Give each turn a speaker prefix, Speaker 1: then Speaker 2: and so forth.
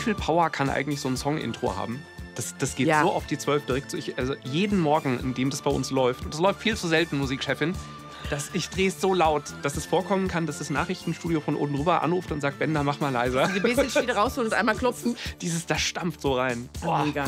Speaker 1: viel Power kann eigentlich so ein Song-Intro haben? Das geht so auf die 12 direkt. Also jeden Morgen, in dem das bei uns läuft, und das läuft viel zu selten, Musikchefin, dass ich drehe es so laut, dass es vorkommen kann, dass das Nachrichtenstudio von oben rüber anruft und sagt, Bender, mach mal leiser.
Speaker 2: Die Basic wieder rausholen und einmal klopfen.
Speaker 1: Das stampft so rein.
Speaker 2: Boah. Mega.